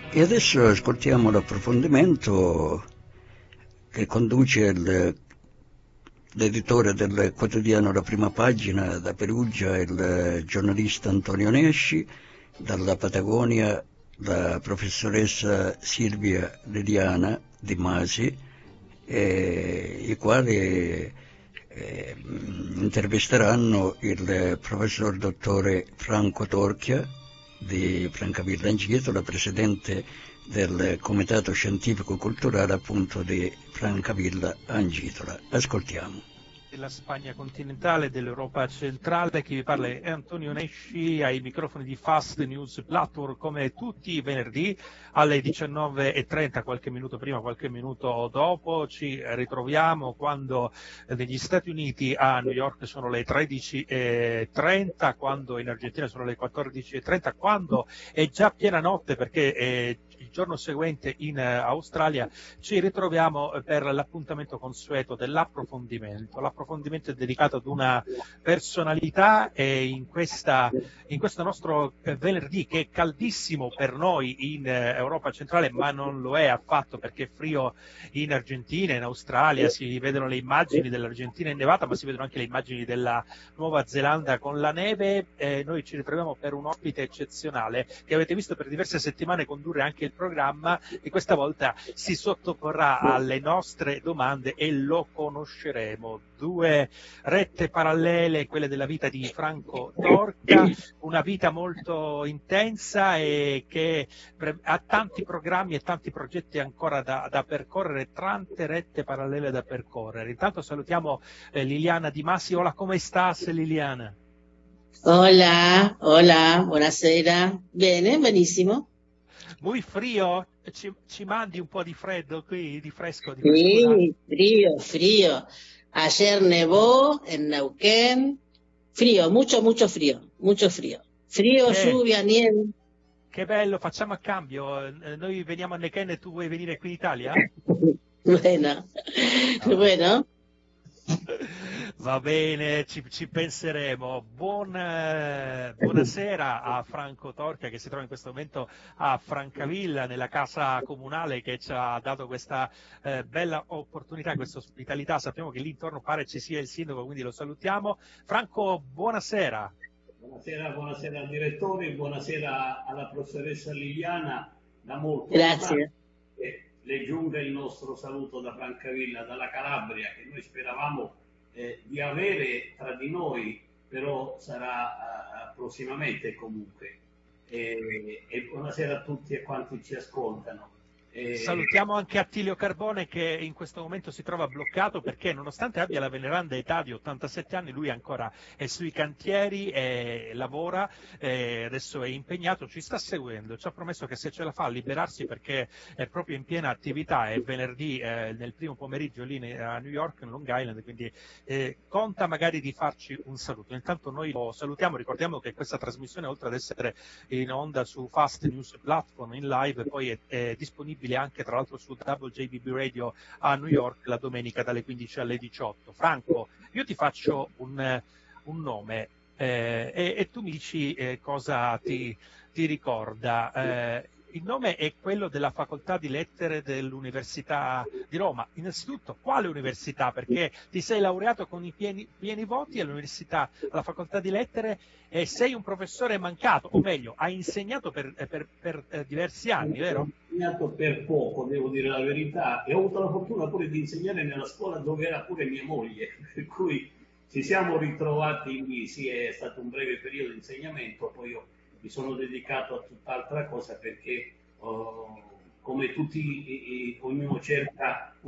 E adesso ascoltiamo l'approfondimento che conduce l'editore del quotidiano La Prima Pagina da Perugia, il giornalista Antonio Nesci, dalla Patagonia la professoressa Silvia Liliana Di Masi, i quali intervisteranno il professor dottore Franco Torchia di Francavilla Angitola, presidente del Comitato Scientifico Culturale appunto di Francavilla Angitola. Ascoltiamo. Della Spagna continentale, dell'Europa centrale, chi vi parla è Antonio Nesci ai microfoni di Fast News Platform, come tutti i venerdì alle 19:30, qualche minuto prima, qualche minuto dopo. Ci ritroviamo quando negli Stati Uniti a New York sono le 13:30, quando in Argentina sono le 14:30, quando è già piena notte perché il giorno seguente in Australia ci ritroviamo per l'appuntamento consueto dell'approfondimento. L'approfondimento è dedicato ad una personalità e in questo nostro venerdì, che è caldissimo per noi in Europa centrale, ma non lo è affatto perché è frio in Argentina, in Australia, si vedono le immagini dell'Argentina innevata, ma si vedono anche le immagini della Nuova Zelanda con la neve. Noi ci ritroviamo per un ospite eccezionale che avete visto per diverse settimane condurre anche il programma, e questa volta si sottoporrà alle nostre domande e lo conosceremo. Due rette parallele, quelle della vita di Franco Torca, una vita molto intensa e che ha tanti programmi e tanti progetti ancora da percorrere, tante rette parallele da percorrere. Intanto salutiamo Liliana Di Masi. Hola, come stas, Liliana? Hola, hola, buonasera. Bene, benissimo. Muy frío, ci mandi un po' di freddo qui, di fresco, di frescura? Sí, frío. Ayer nevó en Neuquén. Frío, mucho frío. Frío, lluvia, nieve. Che bello, facciamo a cambio. Noi veniamo a Neuquén e tu vuoi venire qui in Italia? Bueno. Va bene, ci penseremo. Buonasera a Franco Torca, che si trova in questo momento a Francavilla, nella casa comunale, che ci ha dato questa bella opportunità, questa ospitalità. Sappiamo che lì intorno pare ci sia il sindaco, quindi lo salutiamo. Franco, buonasera. Buonasera al direttore, buonasera alla professoressa Liliana. Da molto Grazie. Le giunge il nostro saluto da Francavilla, dalla Calabria, che noi speravamo di avere tra di noi, però sarà prossimamente comunque. E buonasera a tutti e quanti ci ascoltano. Salutiamo anche Attilio Carbone, che in questo momento si trova bloccato perché, nonostante abbia la veneranda età di 87 anni, lui ancora è sui cantieri e lavora, adesso è impegnato, ci sta seguendo, ci ha promesso che se ce la fa a liberarsi, perché è proprio in piena attività, è venerdì nel primo pomeriggio lì a New York, in Long Island, quindi conta magari di farci un saluto. Intanto noi lo salutiamo, ricordiamo che questa trasmissione, oltre ad essere in onda su Fast News Platform in live, poi è disponibile anche tra l'altro su WJBB Radio a New York la domenica dalle 15 alle 18. Franco, io ti faccio un nome e tu mi dici cosa ti ricorda. Il nome è quello della Facoltà di Lettere dell'Università di Roma. Innanzitutto, quale università? Perché ti sei laureato con i pieni voti all'università, alla Facoltà di Lettere, e sei un professore mancato, o meglio, hai insegnato per diversi anni, vero? Ho insegnato per poco, devo dire la verità, e ho avuto la fortuna pure di insegnare nella scuola dove era pure mia moglie, per cui ci siamo ritrovati lì. Sì, è stato un breve periodo di insegnamento, poi io mi sono dedicato a tutt'altra cosa perché come tutti ognuno cerca